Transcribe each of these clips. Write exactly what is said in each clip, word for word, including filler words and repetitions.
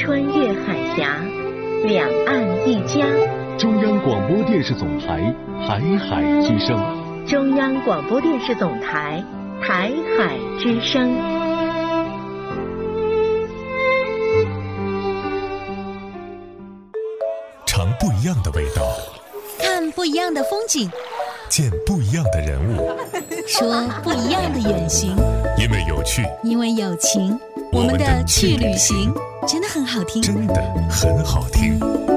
穿越海峡，两岸一家。 中央广播电视总台台海之声。 中央广播电视总台台海之声。 尝不一样的味道， 看不一样的风景， 见不一样的人物， 说不一样的远行。 因为有趣， 因为有情，我们的去旅行真的很好听， 真的很好听。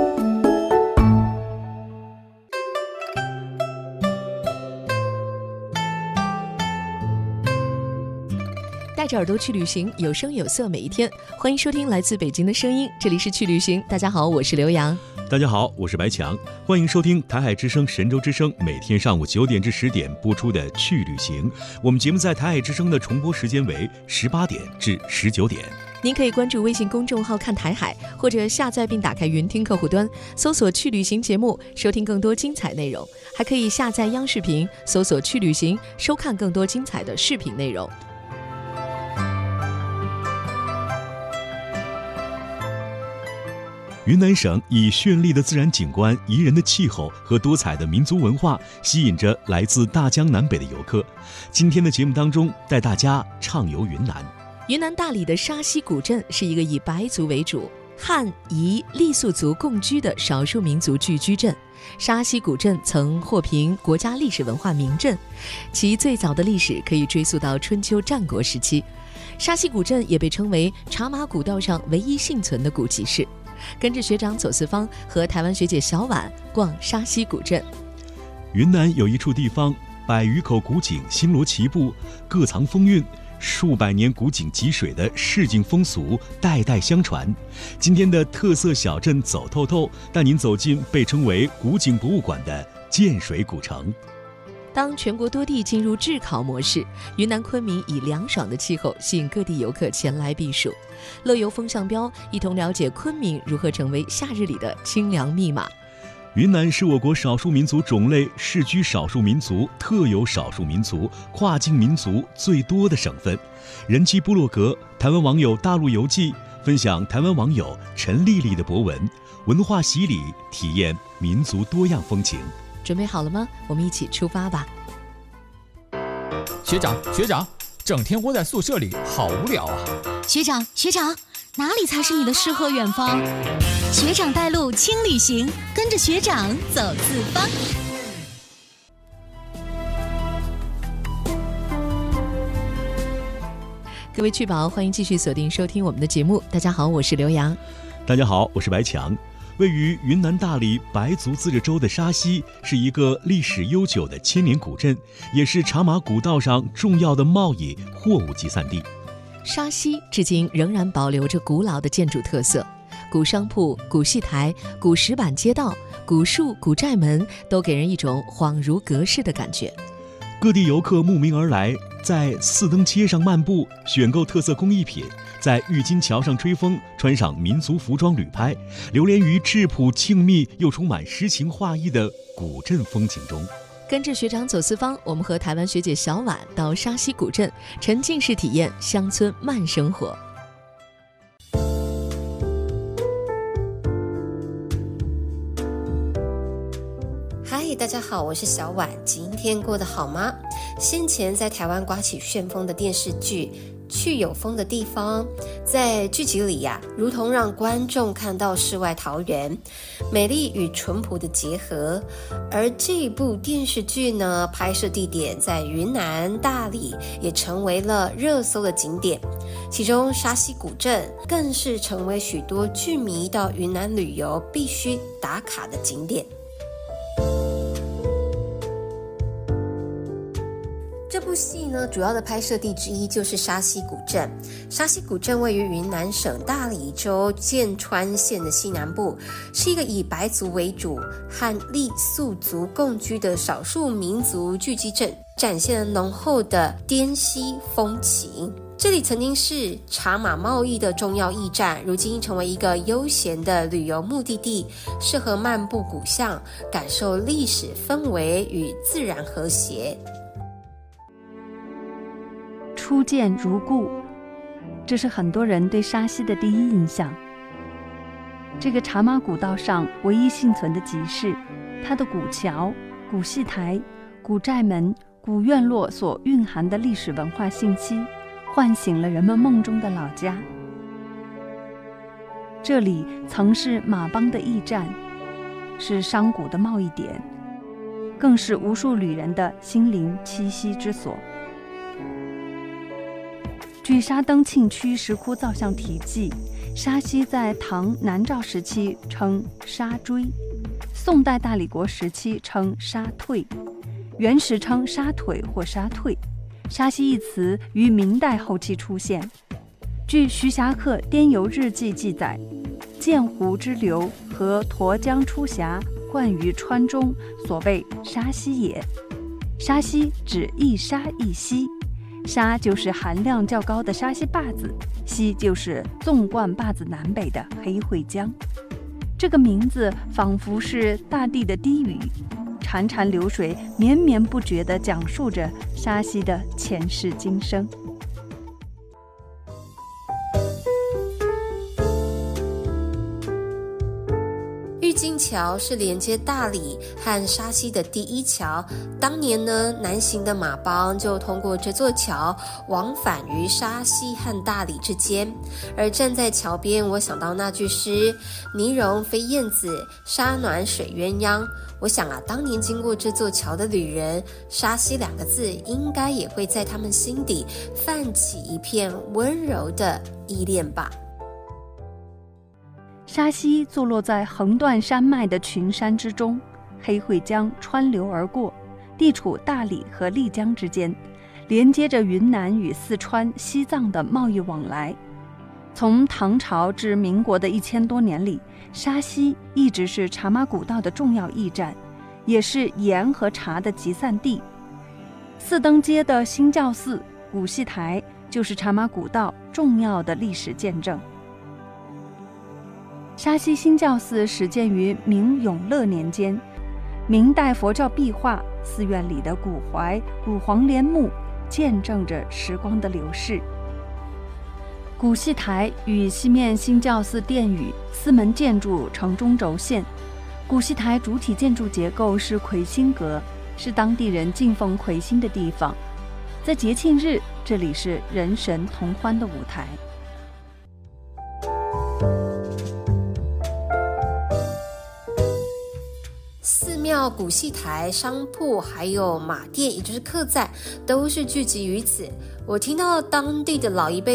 带着耳朵去旅行，有声有色每一天。欢迎收听来自北京的声音，这里是去旅行。大家好，我是刘洋。 大家好，我是白强。欢迎收听台海之声、神州之声每天上午九点至十点播出的去旅行。我们节目在台海之声的重播时间为十八点至十九点。 您可以关注微信公众号看台海，或者下载并打开云听客户端，搜索去旅行节目，收听更多精彩内容。还可以下载央视频，搜索去旅行，收看更多精彩的视频内容。 云南省以绚丽的自然景观、宜人的气候和多彩的民族文化，吸引着来自大江南北的游客。今天的节目当中，带大家畅游云南。 云南大理的沙溪古镇是一个以白族为主、汉、彝、傈僳族共居的少数民族聚居镇。沙溪古镇曾获评国家历史文化名镇，其最早的历史可以追溯到春秋战国时期。沙溪古镇也被称为茶马古道上唯一幸存的古集市。跟着学长左四方和台湾学姐小婉逛沙溪古镇。 云南有一处地方，百余口古井星罗棋布，各藏风韵，数百年古井集水的市井风俗代代相传。今天的特色小镇走透透，带您走进被称为古井博物馆的建水古城。 当全国多地进入炙烤模式，云南昆明以凉爽的气候吸引各地游客前来避暑。乐游风向标，一同了解昆明如何成为夏日里的清凉密码。 云南是我国少数民族种类、世居少数民族、特有少数民族、跨境民族最多的省份。人气部落格台湾网友大陆游记分享台湾网友陈丽丽的博文，文化洗礼，体验民族多样风情。 准备好了吗？我们一起出发吧。 学长学长，整天窝在宿舍里好无聊啊。 学长学长，哪里才是你的诗和远方？学长带路轻旅行，跟着学长走四方。 各位趣宝，欢迎继续锁定收听我们的节目。大家好，我是刘洋。 大家好，我是白强。位于云南大理白族自治州的沙溪是一个历史悠久的千年古镇，也是茶马古道上重要的贸易货物集散地。 沙溪至今仍然保留着古老的建筑特色，古商铺、古戏台、古石板街道、古树、古寨门都给人一种恍如隔世的感觉。 各地游客慕名而来，在四灯街上漫步，选购特色工艺品，在玉金桥上吹风，穿上民族服装旅拍，流连于质朴静谧又充满诗情画意的古镇风景中。 跟着学长走四方，我们和台湾学姐小婉到沙溪古镇，沉浸式体验乡村慢生活。 嗨，大家好，我是小婉，今天过得好吗？先前在台湾刮起旋风的电视剧去有风的地方，在剧集里呀、啊，如同让观众看到世外桃源，美丽与淳朴的结合。而这部电视剧呢，拍摄地点在云南大理，也成为了热搜的景点。其中沙溪古镇更是成为许多剧迷到云南旅游必须打卡的景点。这部戏呢，主要的拍摄地之一就是沙溪古镇。沙溪古镇位于云南省大理州剑川县的西南部，是一个以白族为主、和傈僳族共居的少数民族聚集镇，展现了浓厚的滇西风情。这里曾经是茶马贸易的重要驿站，如今成为一个悠闲的旅游目的地，适合漫步古巷，感受历史氛围与自然和谐。 初见如故，这是很多人对沙溪的第一印象。 这个茶马古道上唯一幸存的集市，它的古桥、古戏台、古寨门、古院落所蕴含的历史文化信息，唤醒了人们梦中的老家。这里曾是马帮的驿站，是商贾的贸易点，更是无数旅人的心灵栖息之所。据沙登庆区石窟造像题记，沙溪在唐南诏时期称沙锥，宋代大理国时期称沙退，元时称沙腿或沙退。沙溪一词于明代后期出现。据徐霞客《滇游日记》记载，鉴湖之流和沱江出峡，贯于川中，所谓沙溪也。沙溪指一沙一溪，沙就是含量较高的沙溪坝子，溪就是纵贯坝子南北的黑会江。这个名字仿佛是大地的低语，潺潺流水绵绵不绝地讲述着沙溪的前世今生。 玉金桥是连接大理和沙溪的第一桥，当年呢，南行的马帮就通过这座桥往返于沙溪和大理之间。而站在桥边，我想到那句诗：泥融飞燕子，沙暖水鸳鸯。我想啊，当年经过这座桥的旅人，沙溪两个字应该也会在他们心底泛起一片温柔的依恋吧。 沙溪坐落在横断山脉的群山之中，黑会江穿流而过，地处大理和丽江之间，连接着云南与四川、西藏的贸易往来。从唐朝至民国的一千多年里，沙溪一直是茶马古道的重要驿站，也是盐和茶的集散地。四登街的兴教寺、古戏台就是茶马古道重要的历史见证。沙溪兴教寺始建于明永乐年间，明代佛教壁画，寺院里的古槐、古黄莲木见证着时光的流逝。古戏台与西面兴教寺殿宇四门建筑呈中轴线。古戏台主体建筑结构是魁星阁，是当地人敬奉魁星的地方。在节庆日，这里是人神同欢的舞台。 寺庙、古戏台、商铺还有马店，也就是客栈，都是聚集于此。我听到当地的老一辈